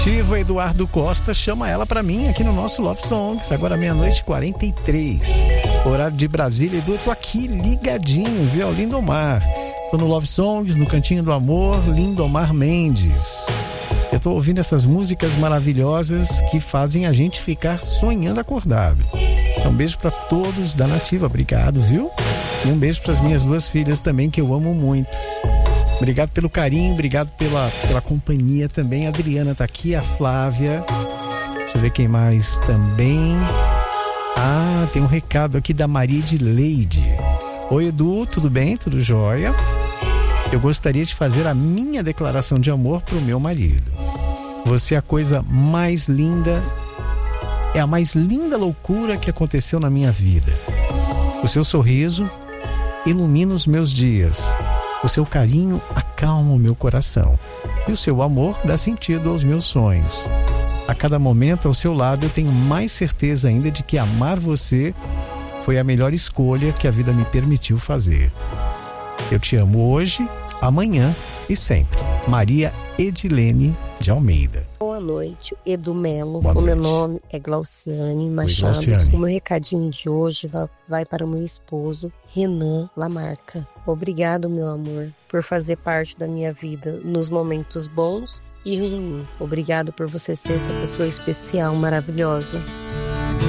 Eduardo Costa chama ela pra mim aqui no nosso Love Songs, agora 00:43, horário de Brasília. Edu, eu tô aqui ligadinho, viu, ao Lindomar. Tô no Love Songs, no Cantinho do Amor, Lindomar Mendes. Eu tô ouvindo essas músicas maravilhosas que fazem a gente ficar sonhando acordado. Então, um beijo pra todos da Nativa, obrigado, viu? E um beijo pras minhas 2 filhas também, que eu amo muito. Obrigado pelo carinho, obrigado pela companhia também. A Adriana tá aqui, a Flávia. Deixa eu ver quem mais também. Tem um recado aqui da Maria Edileide. Oi, Edu, tudo bem? Tudo jóia? Eu gostaria de fazer a minha declaração de amor pro meu marido. Você é a coisa mais linda, é a mais linda loucura que aconteceu na minha vida. O seu sorriso ilumina os meus dias. O seu carinho acalma o meu coração. E o seu amor dá sentido aos meus sonhos. A cada momento ao seu lado eu tenho mais certeza ainda de que amar você foi a melhor escolha que a vida me permitiu fazer. Eu te amo hoje, amanhã e sempre. Maria Edilene de Almeida. Boa noite, Edu Melo. Boa o meu noite. nome é Glauciane Machado. Glauciane. O meu recadinho de hoje vai para o meu esposo, Renan Lamarca. Obrigado, meu amor, por fazer parte da minha vida nos momentos bons e ruins. Obrigado por você ser essa pessoa especial, maravilhosa.